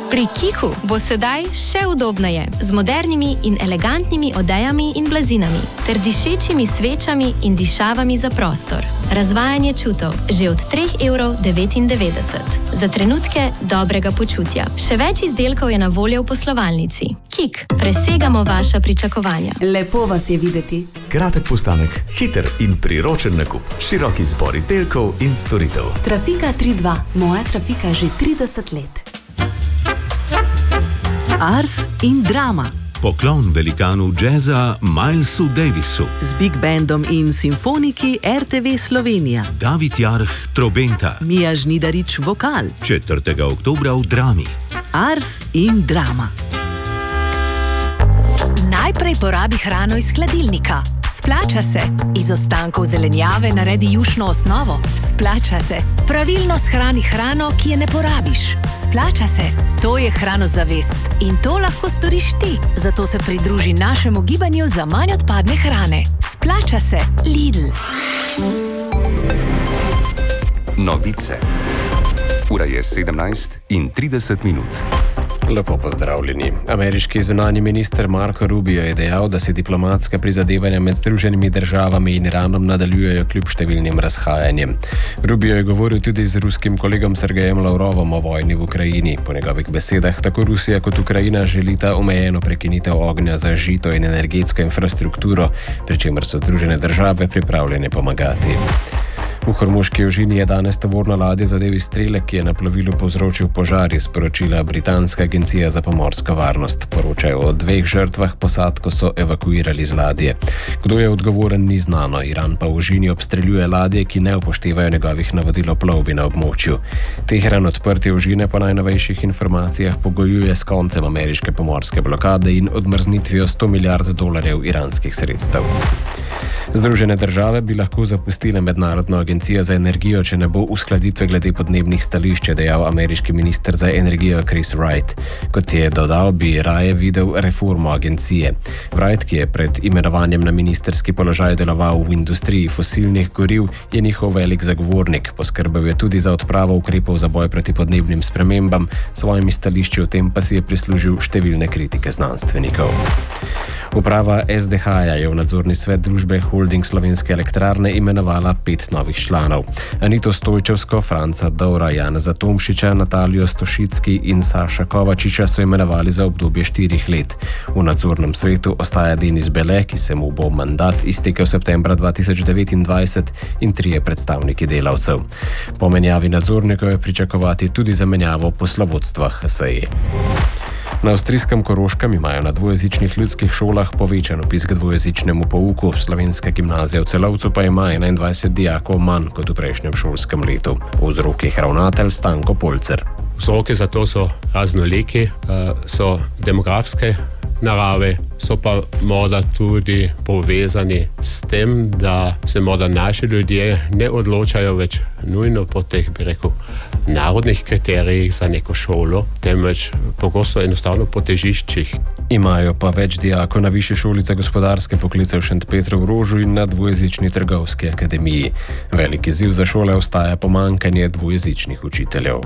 Pri Kiku bo sedaj še udobneje, z modernimi in elegantnimi odejami in blazinami, ter dišečimi svečami in dišavami za prostor. Razvajanje čutov že od 3,99 €. Za trenutke dobrega počutja. Še več izdelkov je na voljo v poslovalnici. Kik, presegamo vaša pričakovanja. Lepo vas je videti. Kratek postanek, hiter in priročen nakup, širok izbor izdelkov in storitev. Trafika 3.2, moja trafika že 30 let. Ars in drama. Poklon velikanu džeza Milesu Davisu. Z Big Bandom in simfoniki RTV Slovenija. David Jarh trobenta. Mija Žnidarič vokal. 4. oktobra v Drami. Ars in drama. Najprej porabi hrano iz hladilnika. Splača se. Iz ostankov zelenjave naredi jušno osnovo. Splača se. Pravilno shrani hrano, ki je ne porabiš. Splača se. To je hranozavest in to lahko storiš ti. Zato se pridruži našemu gibanju za manj odpadne hrane. Splača se. Lidl. Novice. Ura je 17:30. Lepo pozdravljeni. Ameriški zunanji minister Marco Rubio je dejal, da se diplomatska prizadevanja med Združenimi državami in Iranom nadaljujejo kljub številnim razhajanjem. Rubio je govoril tudi z ruskim kolegom Sergejem Lavrovom o vojni v Ukrajini. Po njegovih besedah tako Rusija kot Ukrajina želita omejeno prekinitev ognja za žito in energetsko infrastrukturo, pri čemer so Združene države pripravljene pomagati. V Hormuški ožini je danes tovorna ladja zadev izstrelek, ki je na plovilu povzročil požar, je sporočila Britanska agencija za pomorsko varnost. Poročajo o 2 žrtvah, posadko so evakuirali z ladje. Kdo je odgovoren, ni znano. Iran pa v ožini obstreljuje ladje, ki ne upoštevajo njegovih navodil o plovbi na območju. Teheran odprtje ožine po najnovejših informacijah pogojuje s koncem ameriške pomorske blokade in odmrznitvijo $100 milijard iranskih sredstev. Združene države bi lahko zapustile Mednarodno agencijo za energijo, če ne bo uskladitve glede podnebnih stališč, je dejal ameriški minister za energijo Chris Wright. Kot je dodal, bi raje videl reformo agencije. Wright, ki je pred imenovanjem na ministerski položaj deloval v industriji fosilnih goriv, je njihov velik zagovornik. Poskrbel je tudi za odpravo ukrepov za boj proti podnebnim spremembam, svojimi stališči o tem pa si je prislužil številne kritike znanstvenikov. Uprava SDH-ja je v nadzorni svet družbe Holding Slovenske elektrarne imenovala 5 novih članov. Anito Stojčevsko, Franca Dovra, Janeza Tomšiča, Natalijo Stošicki in Saša Kovačiča so imenovali za obdobje 4 let. V nadzornem svetu ostaja Denis Bele, ki se mu bo mandat iztekel septembra 2029, in 3 predstavniki delavcev. Po menjavi nadzornikov je pričakovati tudi zamenjavo poslovodstva HSE. Na avstrijskem Koroškem imajo na dvojezičnih ljudskih šolah povečan vpis k dvojezičnemu pouku. Slovenska gimnazija v Celovcu pa ima 21 dijakov manj kot v prejšnjem šolskem letu. Vzrok je ravnatelj Stanko Polcer. Vzroki za to so raznoliki, so demografske narave, so pa morda tudi povezani s tem, da se morda naši ljudje ne odločajo več nujno po teh, bi rekel, narodnih kriterijih za neko šolo, temveč pogosto enostavno po težiščih. Imajo pa več dijakov na Višji šoli za gospodarske poklice v Šentpetru v Rožu in na dvojezični trgovski akademiji. Velik izziv za šole ostaja pomanjkanje dvojezičnih učiteljev.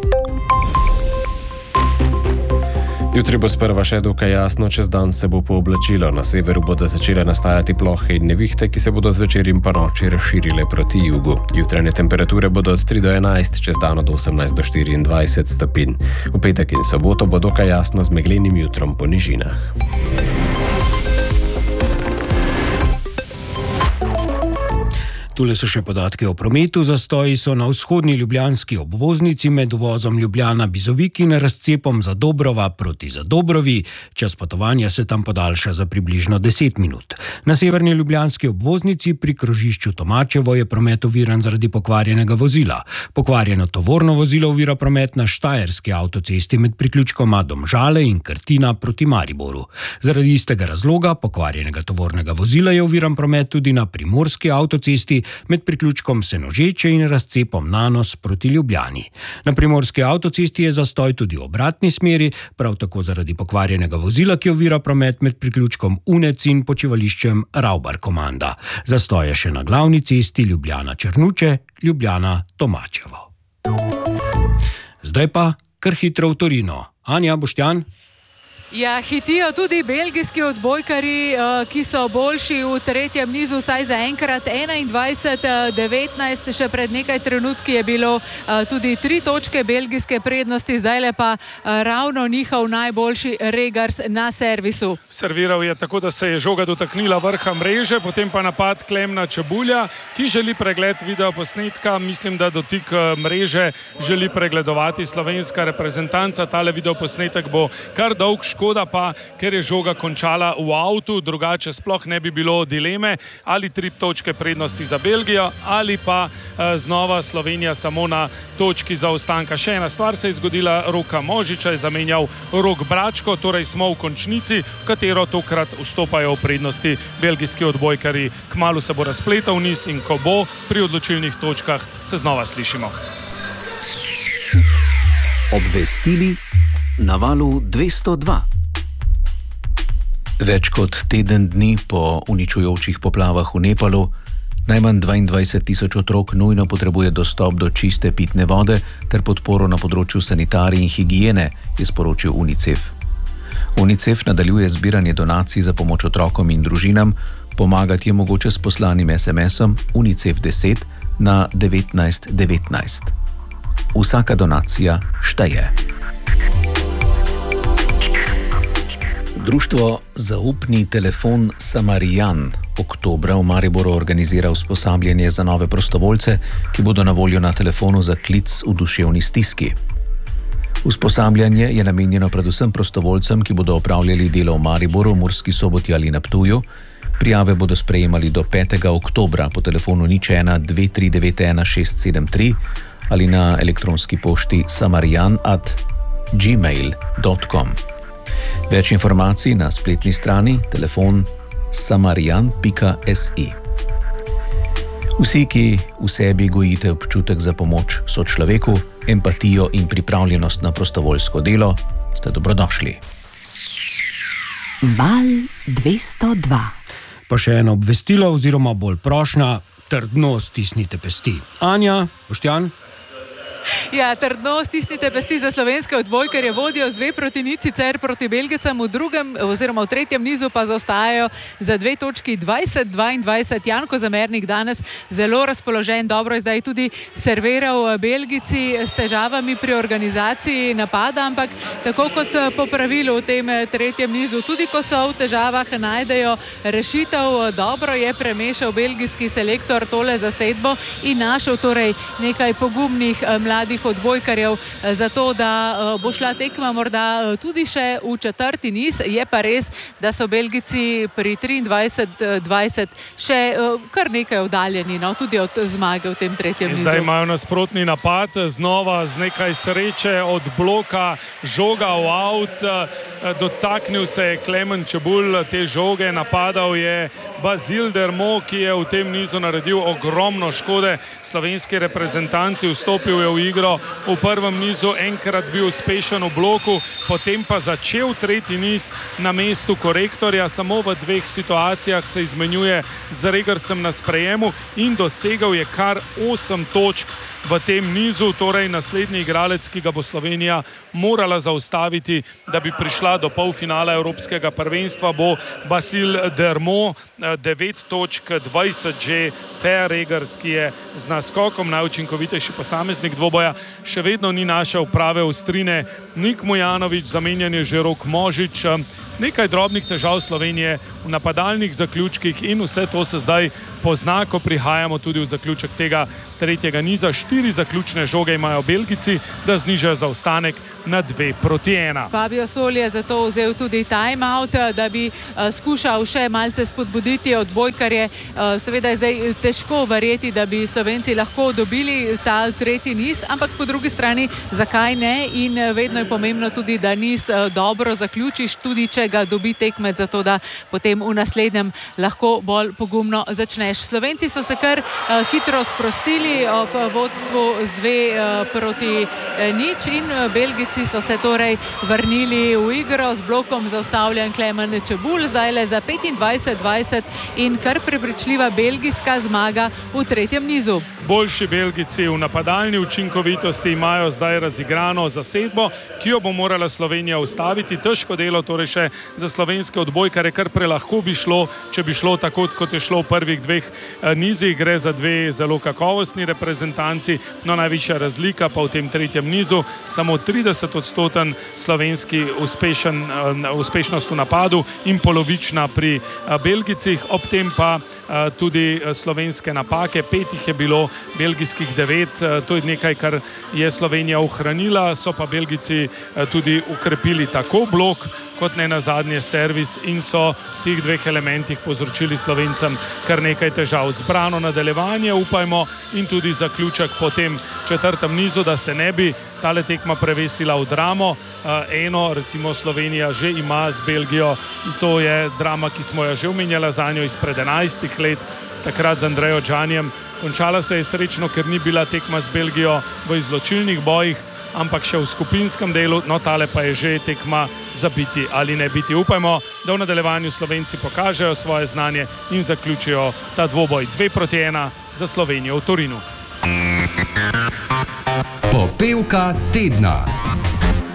Jutri bo sprva še dokaj jasno, čez dan se bo pooblačilo. Na severu bodo začele nastajati plohe in nevihte, ki se bodo zvečer in ponoči razširile proti jugu. Jutranje temperature bodo od 3 do 11, čez dan od 18 do 24 stopinj. V petek in soboto bo dokaj jasno z meglenim jutrom po nižinah. Tule so še podatki o prometu. Zastoji so na vzhodni ljubljanski obvoznici med uvozom Ljubljana-Bizovik in razcepom Zadobrova proti Zadobrovi. Čas potovanja se tam podaljša za približno 10 minut. Na severni ljubljanski obvoznici pri krožišču Tomačevo je promet oviran zaradi pokvarjenega vozila. Pokvarjeno tovorno vozilo ovira promet na štajerski avtocesti med priključkoma Domžale in Krtina proti Mariboru. Zaradi istega razloga pokvarjenega tovornega vozila je oviran promet tudi na primorski avtocesti med priključkom Senožeče in razcepom Nanos proti Ljubljani. Na primorski avtocesti je zastoj tudi v obratni smeri, prav tako zaradi pokvarjenega vozila, ki ovira promet med priključkom Unec in počivališčem Ravbar Komanda. Zastoj je še na glavni cesti Ljubljana-Črnuče, Ljubljana-Tomačevo. Zdaj pa kar hitro v Torino. Anja, Boštjan? Ja, hitijo tudi belgijski odbojkarji, ki so boljši v tretjem nizu, vsaj za enkrat 21-19. Še pred nekaj trenutki je bilo tudi 3 točke belgijske prednosti, zdaj le pa ravno njihov najboljši Regars na servisu. Serviral je tako, da se je žoga dotaknila vrha mreže, potem pa napad Klemna Čebulja, ki želi pregled videoposnetka. Mislim, da dotik mreže želi pregledovati slovenska reprezentanca. Tale videoposnetek bo kar dolg. Škoda pa, ker je žoga končala v avtu, drugače sploh ne bi bilo dileme, ali 3 točke prednosti za Belgijo, ali pa znova Slovenija samo na točki zaostanka. Še ena stvar se je zgodila, Roka Možiča je zamenjal Rok Bračko, torej smo v končnici, v katero tokrat vstopajo v prednosti belgijski odbojkarji. Kmalu se bo razpletal niz in ko bo pri odločilnih točkah, se znova slišimo. Obvestili na valu 202. Več kot teden dni po uničujočih poplavah v Nepalu najmanj 22.000 otrok nujno potrebuje dostop do čiste pitne vode ter podporo na področju sanitarije in higiene, je sporočil UNICEF. UNICEF nadaljuje zbiranje donacij za pomoč otrokom in družinam. Pomagati je mogoče s poslanim SMS-om UNICEF 10 na 1919. Vsaka donacija šteje. Društvo Zaupni telefon Samarijan oktobra v Mariboru organizira usposabljanje za nove prostovoljce, ki bodo na voljo na telefonu za klic v duševni stiski. Usposabljanje je namenjeno predvsem prostovoljcem, ki bodo opravljali delo v Mariboru, Murski Soboti ali na Ptuju. Prijave bodo sprejemali do 5. oktobra po telefonu 01 2391 673 ali na elektronski pošti samarijan@gmail.com. Več informacij na spletni strani telefon samarijan.si. Vsi, ki v sebi gojite občutek za pomoč sočloveku, empatijo in pripravljenost na prostovoljsko delo, ste dobrodošli. Val 202. Pa še eno obvestilo oziroma bolj prošnja, trdno stisnite pesti. Anja, Boštjan? Ja, trdno stisnite pesti za slovenske odbojkarje, vodijo z 2-0 sicer proti Belgicam, v drugem oziroma v tretjem nizu pa zaostajajo za 2 točki 20-22. Janko Zamernik danes zelo razpoložen, dobro je zdaj tudi serviral Belgici s težavami pri organizaciji napada, ampak tako kot po pravilu v tem tretjem nizu, tudi ko so v težavah, najdejo rešitev. Dobro je premešal belgijski selektor tole zasedbo in našel torej nekaj pogumnih mladih odbojkarjev za to, da bo šla tekma morda tudi še v četrti niz. Je pa res, da so Belgijci pri 23-20 še kar nekaj oddaljeni, no, tudi od zmage v tem tretjem nizu. Zdaj imajo nasprotni napad, znova z nekaj sreče od bloka, žoga v avt, dotaknil se je Klemen Čebulj te žoge, napadal je Basile Dermo, ki je v tem nizu naredil ogromno škode slovenski reprezentanci, vstopil je v igro v prvem nizu, enkrat bil uspešen v bloku, potem pa začel tretji niz na mestu korektorja, samo v 2 situacijah se izmenjuje z Regarsem na sprejemu in dosegel je kar 8 točk v tem nizu, torej naslednji igralec, ki ga bo Slovenija morala zaustaviti, da bi prišla do polfinala Evropskega prvenstva, bo Basile Dermo, 9 točk, 20 že, Thea Regars, ki je z naskokom najučinkovitejši posameznik dvoboja, še vedno ni našel prave ostrine. Nik Mujanović, zamenjan je že Rok Možič, nekaj drobnih težav Slovenije v napadalnih zaključkih in vse to se zdaj pozna, ko prihajamo tudi v zaključek tega tretjega niza. 4 zaključne žoge imajo Belgijci, da znižajo zaostanek na 2-1. Fabio Sol je zato vzel tudi time-out, da bi skušal še malce spodbuditi odbojkarje. Seveda je zdaj težko verjeti, da bi Slovenci lahko dobili ta tretji niz, ampak po drugi strani, zakaj ne? In vedno je pomembno tudi, da niz dobro zaključiš, tudi če ga dobi tekmec, zato da potem v naslednjem lahko bolj pogumno začneš. Slovenci so se kar hitro sprostili ob vodstvu z 2-0 in Belgijci so se torej vrnili v igro z blokom zaustavljen Klemen Čebulj, zdaj le za 25-20 in kar prepričljiva belgijska zmaga v tretjem nizu. boljši Belgijci v napadalni učinkovitosti imajo zdaj razigrano zasedbo, ki jo bo morala Slovenija ustaviti. Težko delo torej še za slovenske odbojkare, kar prelahko bi šlo, če bi šlo tako, kot je šlo v prvih dveh nizih. Gre za dve zelo kakovostni reprezentanci, no največja razlika pa v tem tretjem nizu, samo 30% slovenski uspešnost v napadu in polovična pri Belgijcih, ob tem pa tudi slovenske napake, 5 jih je bilo, belgijskih 9, to je nekaj, kar je Slovenija ohranila, so pa Belgijci tudi ukrepili tako blok, kot ne nazadnje servis in so v teh dveh elementih povzročili Slovencem kar nekaj težav. Zbrano nadaljevanje, upajmo, in tudi zaključek po tem četrtem nizu, da se ne bi tale tekma prevesila v dramo. Eno, recimo Slovenija že ima z Belgijo, in to je drama, ki smo jo že omenjala zanjo izpred 11 let, takrat z Andrejo Džanjem. Končala se je srečno, ker ni bila tekma z Belgijo v izločilnih bojih, ampak še v skupinskem delu, no tale pa je že tekma za biti ali ne biti. Upajmo, da v nadaljevanju Slovenci pokažejo svoje znanje in zaključijo ta dvoboj 2-1 za Slovenijo v Torinu. Popevka tedna.